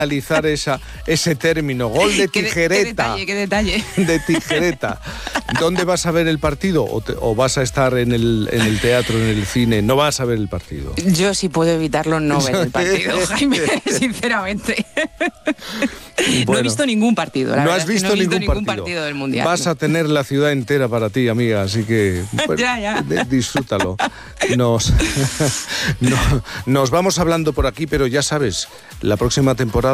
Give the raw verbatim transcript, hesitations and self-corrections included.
analizar esa, ese término, gol de tijereta. Qué, qué detalle, qué detalle. De tijereta. ¿Dónde vas a ver el partido? ¿O, te, o vas a estar en el, en el teatro, en el cine? No vas a ver el partido. Yo, si puedo evitarlo, no ver el partido, Jaime, sinceramente. Bueno, no he visto ningún partido. La no has visto, no he visto ningún, ningún partido. partido del Mundial. Vas a tener la ciudad entera para ti, amiga, así que bueno, ya, ya. disfrútalo. Nos, no, nos vamos hablando por aquí, pero ya sabes, la próxima temporada